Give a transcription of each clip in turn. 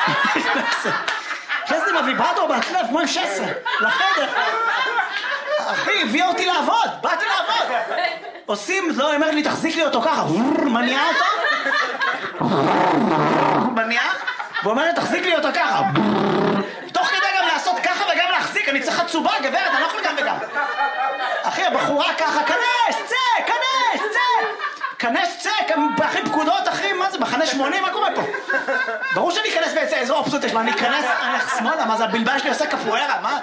נכנסתי בוויברטור בעצלף, כמו עם 16, לחדר. אחי, הביאה אותי לעבוד, באתי לעבוד. עושים, לא, היא אומרת לי, תחזיק לי אותו ככה, מניעה אותו. מניעה, ואומרת, תחזיק לי אותו ככה. תוך כדי גם לעשות ככה וגם להחזיק, אני צריך חצובה, גברת, אני לא יכול גם וגם. אחי, הבחורה ככה, כנס, צא, כנס, צא. כנס, צא, אחי, פקודות, אחי, מה זה, בחנה 80, מה קורה פה? ברור שאני אכנס ויצא, איזו אופציות יש לו, אני אכנס, אני אלך שמאלה, מה זה, הבלבל שלי עושה קפוארה, מה?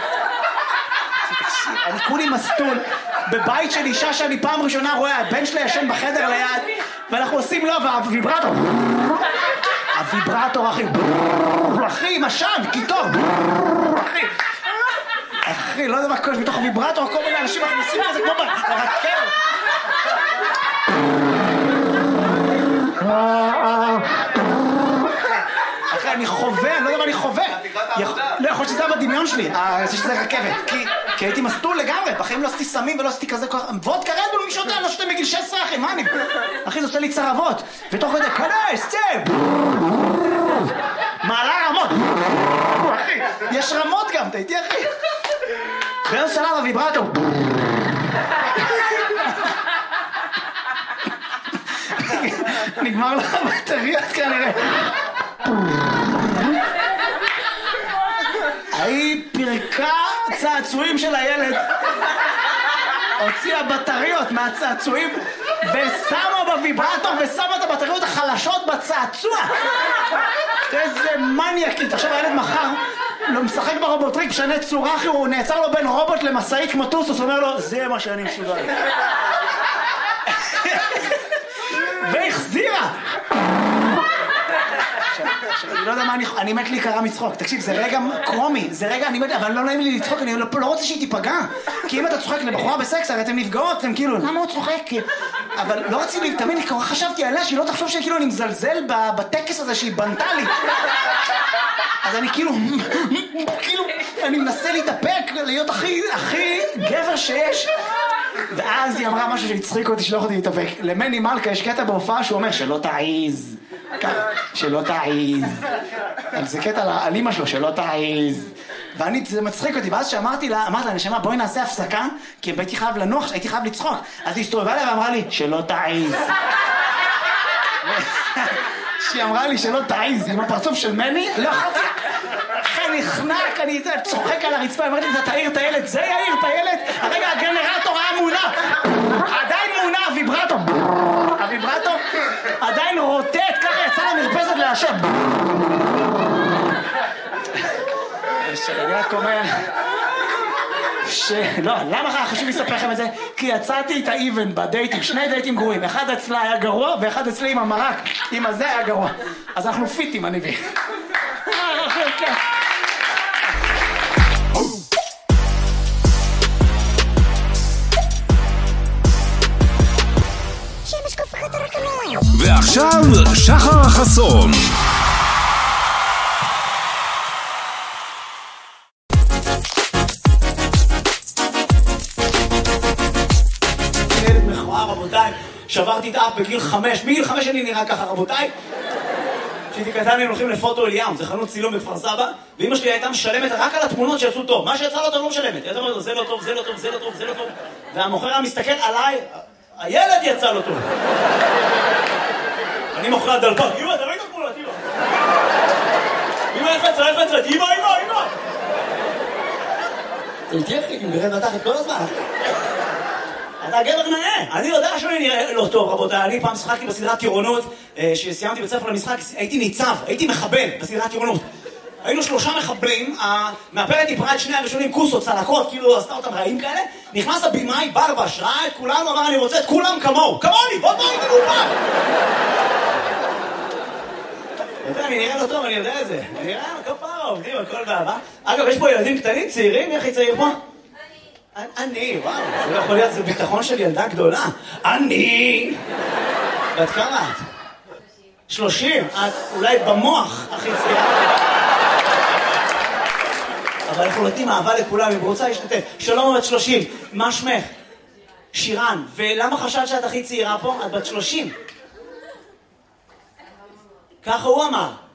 אני כולי מסטול בבית של אישה שאני פעם ראשונה רואה, הבן שלי ישן בחדר ליד ואנחנו עושים לו, והוויברטור הוויברטור, אחי, משן, קיטור, אחי, לא יודע מה קורה, מתוך הוויברטור כל מיני אנשים מכניסים לזה כמו ברכב. אחי, אני חווה, אני לא יודע מה אני חווה. לא יכול שזה היה בדמיון שלי, שזה רכבת, כי הייתי מסטול לגמרי, בחיים לא עשיתי סמים ולא עשיתי כזה כוח, וודקה רדבול מי שותה, אני לא שותה מגיל 16, אחי, מה אני? אחי, זה עושה לי צרבות, ותוך כדי, כנס, צא! מעלה רמות, אחי, יש רמות גם, אתה איתי, אחי? באיזה שלב הוויברטור. נגמר לה הבטריות כנראה. היא פירקה צעצועים של הילד, הוציאה בטריות מהצעצועים ושמה בוויברטור ושמה את הבטריות החלשות בצעצוע. איזה מניאקית. עכשיו הילד מחר לא משחק ברובוטריק, משנה צורה, אחי, הוא נעצר לו בין רובוט למסעית כמו טוסוס, אומר לו, זה מה שאני מסוגל. והחזירה. אני לא יודע מה אני מת להיקרא מצחוק. תקשיב, זה רגע קרומי, זה רגע, אני מת, אבל לא נעים לי לצחוק, אני לא רוצה שהיא תיפגע. כי אם אתה צוחק לבחורה בסקס, הרי אתם נפגעות, אתם כאילו, למה הוא צוחק? אבל לא רציתי, תמיד כבר חשבתי עליה, שהיא לא תחשוב שכאילו אני מזלזל בטקס הזה שהיא בנתה לי. אז אני כאילו, אני מנסה להתאפק, להיות הכי גבר שיש. ואז היא אמרה משהו שהצחיק אותי, שלא יכולתי להתאפק. למני מלכה יש קטע בהופעה שהוא אומר, שלא תעיז. שלא תעיז. זה קטע על אמא שלו, שלא תעיז. ואני, זה מצחיק אותי, ואז שאמרתי לה, נשמה, בואי נעשה הפסקה, כי הייתי חייב לנוח, הייתי חייב לצחוק. אז היא הסתובבה לה ואמרה לי, שלא תעיז. שהיא אמרה לי שלא תעיז, עם הפרצוף של מני, לא יכולתי. אחי נחנק, אני צוחק על הרצפה, אמרתי, אתה תעיר את הילד, זה יעיר את הילד? הרגע הגנרטור היה מונע, עדיין מונע, הוויברטור עדיין רוטט, ככה יצא למרפסת להשם. אני רק אומר לא, למה חשוב לספר לכם את זה? כי יצאתי את האיבן בדייטים, שני דייטים גרועים, אחד אצלה היה גרוע ואחד אצלי עם המרק, עם הזה היה גרוע, אז אנחנו פיטים, אני בי. ועכשיו שחר חסון. ילד מכוער, רבותיי, שברתי את האף בגיל 5, מגיל 5 אני נראה ככה, רבותיי. כשהייתי קטן הם הולכים לפוטו אליאם, זה חנות צילום בכפר סבא, ואמא שלי הייתה משלמת רק על התמונות שיצאו טוב, מה שיצא לא טוב לא משלמת, היא הייתה אומרת, זה לא טוב, זה לא טוב, זה לא טוב, זה לא טוב, והמוכר היה מסתכל עליי, הילד יצא לו טוב. אני מוכר דלפק, אמא, תראי את התמונות, אמא. אמא, איך יצאת, אמא. תלתי אחי, אם נראה נתחת כל הזמן. אתה גבר נאה, אני יודע שאני נראה לא טוב, רבותיי. אני פעם שחקתי בסדרת טירונות, שסיימתי בית ספר למשחק, הייתי ניצב, הייתי מחבל בסדרת טירונות. היינו 3 מחבלים, המאפרת דיברה את שני הראשונים, כוסות, צלקות, כאילו עשתה אותם רעים כאלה. נכנס הבימאי, ברבש, ראה את כולנו, אמר אני רוצה את כולם כמוהו. כמוני, בוא נראה את הגופה. אני נראה לא טוב, אני יודע את זה. אני נראה כפרה, עובדים, הכל באהבה. אגב, יש פה ילדים קטנים, צעירים, מי הכי צעיר פה? אני, וואו, זה לא יכול להיות, זה ביטחון של ילדה גדולה. אני! ואת כמה את? 30, את אולי במוח הכי צעירה. אבל אנחנו נותנים אהבה לכולם, אם רוצה להשתתף. שלום, בת 30, מה שמך? שירן, ולמה חשבת שאת הכי צעירה פה? את בת 30. ככה הוא אמר.